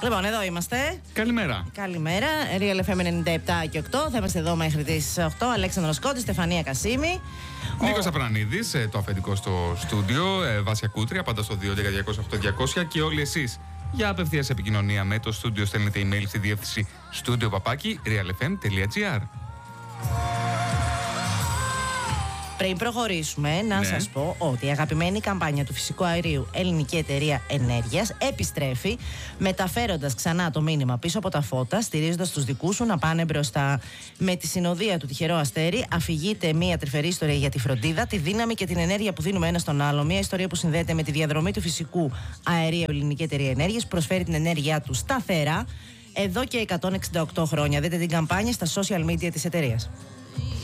Λοιπόν, εδώ είμαστε. Καλημέρα. Καλημέρα. Real FM 97 και 8. Θα είμαστε εδώ μέχρι τις 8. Αλέξανδρος Κώστης, Στεφανία Κασίμη. Νίκος Απρανίδης, το αφεντικό στο στούντιο. Βάσια Κούτρια, πάντα στο 2.200.8.200. Και όλοι εσείς για απευθείας επικοινωνία με το στούντιο στέλνετε email στη διεύθυνση studio@realfm.gr. Πριν προχωρήσουμε, να σας πω ότι η αγαπημένη καμπάνια του φυσικού αερίου Ελληνική Εταιρεία Ενέργειας επιστρέφει, μεταφέροντας ξανά το μήνυμα πίσω από τα φώτα, στηρίζοντας τους δικούς σου να πάνε μπροστά. Με τη συνοδεία του τυχερό αστέρι, αφηγείται μια τρυφερή ιστορία για τη φροντίδα, τη δύναμη και την ενέργεια που δίνουμε ένα στον άλλο. Μια ιστορία που συνδέεται με τη διαδρομή του φυσικού αερίου Ελληνική Εταιρεία Ενέργειας, προσφέρει την ενέργειά του σταθερά εδώ και 168 χρόνια. Δείτε την καμπάνια στα social media της εταιρείας.